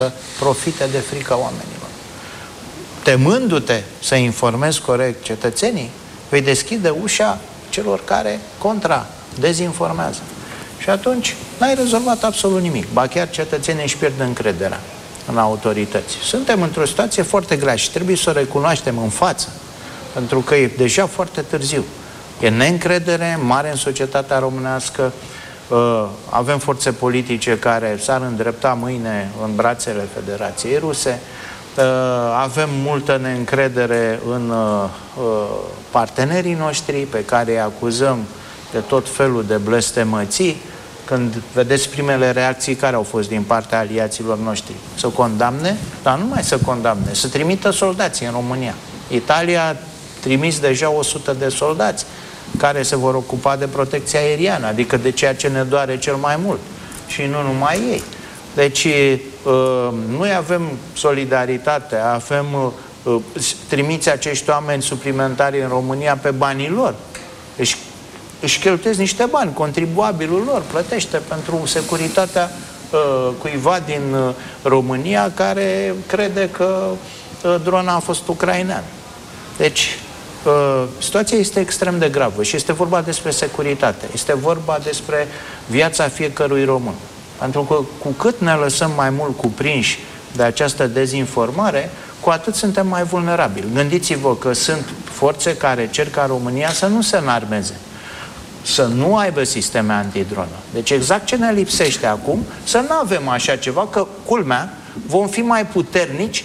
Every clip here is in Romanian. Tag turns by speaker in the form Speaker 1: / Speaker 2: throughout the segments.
Speaker 1: profite de frica oamenilor. Temându-te să informezi corect cetățenii, vei deschide ușa celor care dezinformează. Și atunci n-ai rezolvat absolut nimic. Ba chiar cetățenii își pierd încrederea în autorități. Suntem într-o situație foarte grea și trebuie să o recunoaștem în față, pentru că e deja foarte târziu. E neîncredere mare în societatea românească, avem forțe politice care s-ar îndrepta mâine în brațele Federației Ruse, avem multă neîncredere în partenerii noștri pe care îi acuzăm de tot felul de blestemății. Când vedeți primele reacții care au fost din partea aliaților noștri, să condamne, dar nu mai să condamne, să trimită soldații în România. Italia a trimis deja 100 de soldați care se vor ocupa de protecția aeriană, adică de ceea ce ne doare cel mai mult. Și nu numai ei. Deci noi avem solidaritate, avem trimiți acești oameni suplimentari în România pe banii lor. Deci își cheltuiesc niște bani, contribuabilul lor plătește pentru securitatea cuiva din România care crede că drona a fost ucraineană. Deci situația este extrem de gravă și este vorba despre securitate, este vorba despre viața fiecărui român. Pentru că cu cât ne lăsăm mai mult cuprinși de această dezinformare, cu atât suntem mai vulnerabili. Gândiți-vă că sunt forțe care cer ca România să nu se înarmeze, să nu aibă sisteme antidronă. Deci exact ce ne lipsește acum, să nu avem așa ceva, că, culmea, vom fi mai puternici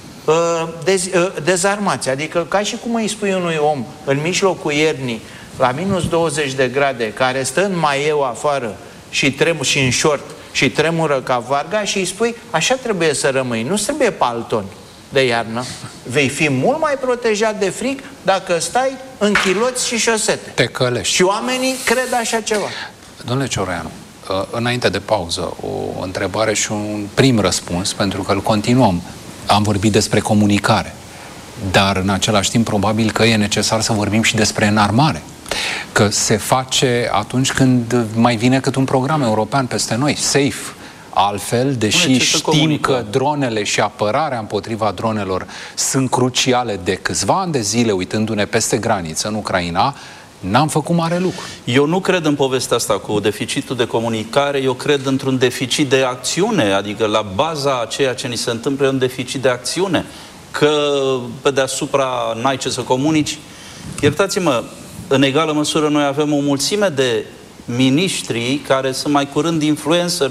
Speaker 1: dezarmați. Adică ca și cum îi spui unui om în mijlocul iernii, la minus 20 de grade, care stă în maieu afară și în short și tremură ca varga și îi spui, așa trebuie să rămâi, nu trebuie palton de iarnă. Vei fi mult mai protejat de frig dacă stai în chiloți și șosete.
Speaker 2: Te călești.
Speaker 1: Și oamenii cred așa ceva.
Speaker 2: Domnule Cioreanu, înainte de pauză, o întrebare și un prim răspuns, pentru că îl continuăm. Am vorbit despre comunicare, dar în același timp probabil că e necesar să vorbim și despre înarmare. Că se face atunci când mai vine cât un program european peste noi, SAFE. Altfel, deși știm că dronele și apărarea împotriva dronelor sunt cruciale de câțiva ani de zile, uitându-ne peste graniță în Ucraina, n-am făcut mare lucru.
Speaker 3: Eu nu cred în povestea asta cu deficitul de comunicare, eu cred într-un deficit de acțiune, adică la baza a ceea ce ni se întâmplă e un deficit de acțiune, că pe deasupra n-ai ce să comunici. Iertați-mă, în egală măsură noi avem o mulțime de miniștri care sunt mai curând influencer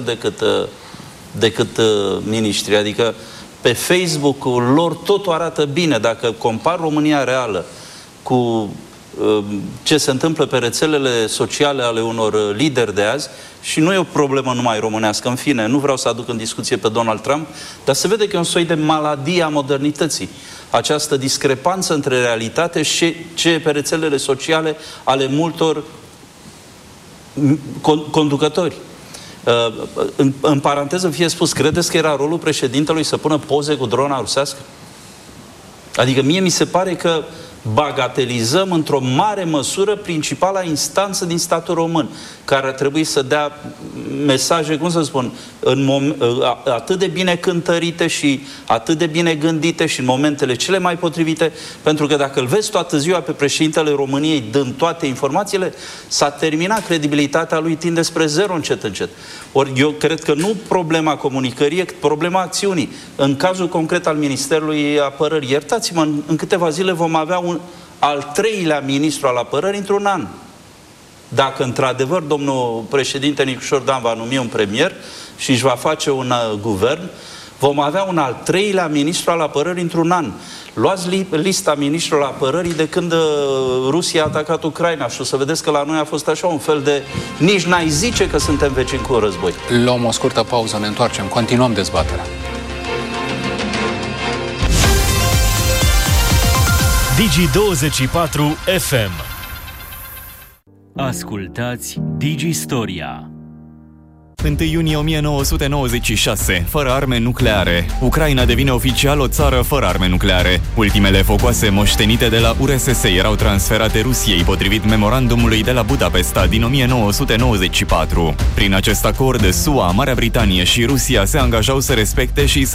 Speaker 3: decât miniștri, adică pe Facebook-ul lor totul arată bine. Dacă compar România reală cu ce se întâmplă pe rețelele sociale ale unor lideri de azi, și nu e o problemă numai românească, în fine, nu vreau să aduc în discuție pe Donald Trump, dar se vede că e un soi de maladie a modernității. Această discrepanță între realitate și ce e pe rețelele sociale ale multor conducători. În paranteză fie spus, credeți că era rolul președintelui să pună poze cu drona rusească? Adică mie mi se pare că bagatelizăm într-o mare măsură principala instanță din statul român, care ar trebui să dea mesaje, cum să spun, atât de bine cântărite și atât de bine gândite și în momentele cele mai potrivite, pentru că dacă îl vezi toată ziua pe președintele României dând toate informațiile, s-a terminat, credibilitatea lui tinde spre zero încet, încet. Ori eu cred că nu problema comunicării, e problema acțiunii. În cazul concret al Ministerului Apărării, iertați-mă, în câteva zile vom avea un al treilea ministru al apărării într-un an. Dacă într-adevăr domnul președinte Nicușor Dan va numi un premier și își va face un guvern, vom avea un al treilea ministru al apărării într-un an. Luați lista ministrului apărării de când Rusia a atacat Ucraina și o să vedeți că la noi a fost așa un fel de nici n-ai zice că suntem vecini cu un război.
Speaker 2: Luăm o scurtă pauză, ne întoarcem, continuăm dezbaterea.
Speaker 4: Digi24 FM. Ascultați Digistoria.
Speaker 5: 1 iunie 1996, fără arme nucleare. Ucraina devine oficial o țară fără arme nucleare. Ultimele focoase moștenite de la URSS erau transferate Rusiei, potrivit memorandumului de la Budapesta din 1994. Prin acest acord, SUA, Marea Britanie și Rusia se angajau să respecte și să